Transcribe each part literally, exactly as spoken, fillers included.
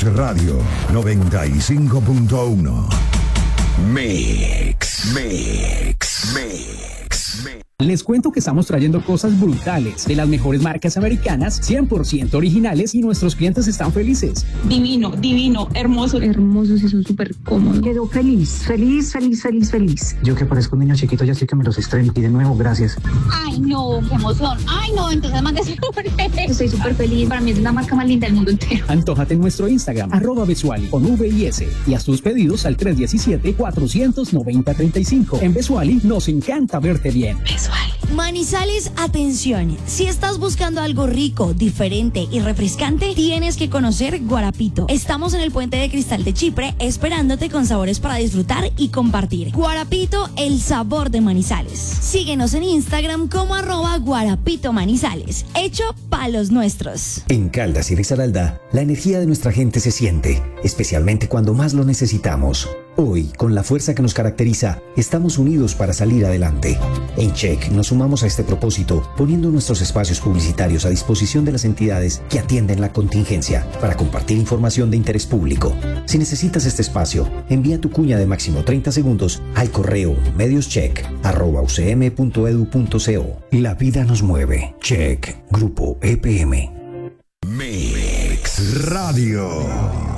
Radio noventa y cinco punto uno. Mix, Mix, Mix, Mix. Les cuento que estamos trayendo cosas brutales de las mejores marcas americanas, cien por ciento originales, y nuestros clientes están felices. Divino, divino, hermoso. Hermosos y son súper cómodos. Quedó feliz, feliz, feliz, feliz, feliz. Yo que parezco un niño chiquito ya sé que me los estreno. Y de nuevo, gracias. Ay, no, qué emoción. Ay, no, entonces mándese sobre. Estoy súper feliz. Para mí es la marca más linda del mundo entero. Antójate en nuestro Instagram, arroba Besuali, con V I S. Y haz tus pedidos al tres uno siete, cuatro nueve cero, tres cinco. En Besuali nos encanta verte bien. Besuali. Manizales, atención. Si estás buscando algo rico, diferente y refrescante, tienes que conocer Guarapito. Estamos en el Puente de Cristal de Chipre, esperándote con sabores para disfrutar y compartir. Guarapito, el sabor de Manizales. Síguenos en Instagram como arroba Guarapito Manizales. Hecho pa' los nuestros. En Caldas y Risaralda, la energía de nuestra gente se siente, especialmente cuando más lo necesitamos. Hoy, con la fuerza que nos caracteriza, estamos unidos para salir adelante. En Check nos sumamos a este propósito, poniendo nuestros espacios publicitarios a disposición de las entidades que atienden la contingencia para compartir información de interés público. Si necesitas este espacio, envía tu cuña de máximo treinta segundos al correo medioscheck arroba u c m punto edu punto co. La vida nos mueve. Check. Grupo E P M. Mix Radio.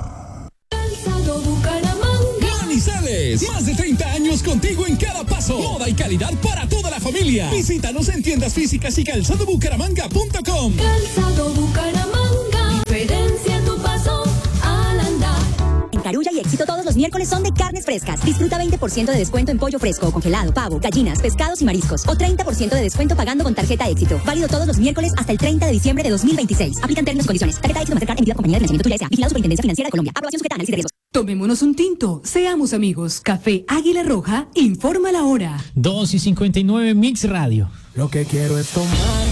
Manizales, más de treinta años contigo en cada paso. Moda y calidad para toda la familia. Visítanos en tiendas físicas y calzado bucaramanga punto com. Calzado Bucaramanga, diferencia tu paso al andar. En Carulla y Éxito todos los miércoles son de carnes frescas. Disfruta veinte por ciento de descuento en pollo fresco o congelado, pavo, gallinas, pescados y mariscos. O treinta por ciento de descuento pagando con tarjeta Éxito. Válido todos los miércoles hasta el treinta de diciembre de dos mil veintiséis. Aplican términos y condiciones. Tarjeta Éxito Mastercard emitida por Compañía de Financiamiento Tuya S A. Vigilado Superintendencia Financiera de Colombia. Aprobación sujeta a análisis de riesgos. Tomémonos un tinto, seamos amigos. Café Águila Roja informa la hora. dos y cincuenta y nueve Mix Radio. Lo que quiero es tomar